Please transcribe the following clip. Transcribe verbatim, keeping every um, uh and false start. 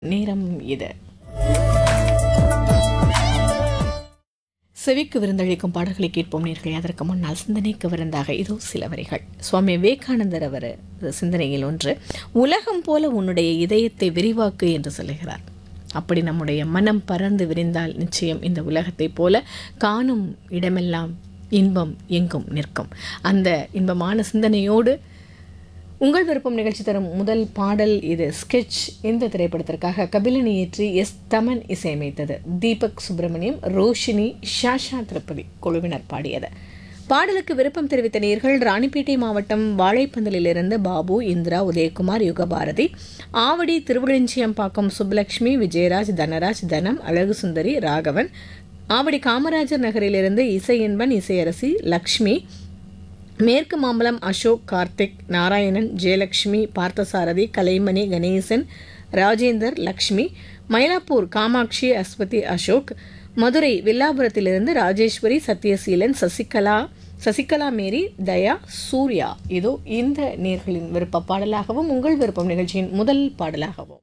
நேரம் இது. செவிக்கு விருந்தளிக்கும் பாடல்களை கேட்போம் நேர்களே. அதற்கு முன்னால் சிந்தனைக்கு விருந்தாக இதோ சில வரிகள். சுவாமி விவேகானந்தர் அவர் சிந்தனையில் ஒன்று, உலகம் போல உன்னுடைய இதயத்தை விரிவாக்கு என்று சொல்லுகிறார். அப்படி நம்முடைய மனம் பறந்து விரிந்தால் நிச்சயம் இந்த உலகத்தை போல காணும் இடமெல்லாம் இன்பம் எங்கும் நிற்கும். அந்த இன்பமான சிந்தனையோடு உங்கள் விருப்பம் நிகழ்ச்சி தரும் முதல் பாடல் இது. ஸ்கெட்ச் இந்த திரைப்படத்திற்காக கபிலன் இயற்றி எஸ் தமன் இசையமைத்தது. தீபக் சுப்பிரமணியம், ரோஷினி, ஷாஷா திருப்பதி குழுவினர் பாடியது. பாடலுக்கு விருப்பம் தெரிவித்த நேயர்கள் ராணிப்பேட்டை மாவட்டம் வாழைப்பந்தலிலிருந்து பாபு, இந்திரா, உதயகுமார், யுகபாரதி, ஆவடி திருவழிஞ்சியம்பாக்கம் சுப்புலட்சுமி, விஜயராஜ், தனராஜ், தனம், அழகு சுந்தரி, ராகவன், ஆவடி காமராஜர் நகரிலிருந்து இசையன்பன், இசையரசி, லக்ஷ்மி, மேற்கு மாம்பலம் அசோக், கார்த்திக், நாராயணன், ஜெயலட்சுமி, பார்த்தசாரதி, கலைமணி, கணேசன், ராஜேந்தர், லக்ஷ்மி, மயிலாப்பூர் காமாட்சி, அஸ்வதி, அசோக், மதுரை வில்லாபுரத்திலிருந்து ராஜேஸ்வரி, சத்யசீலன், சசிகலா சசிகலா மேரி, தயா, சூர்யா. இதோ இந்த நேர்களின் விருப்ப பாடலாகவும் உங்கள் விருப்பம் நிகழ்ச்சியின் முதல் பாடலாகவும்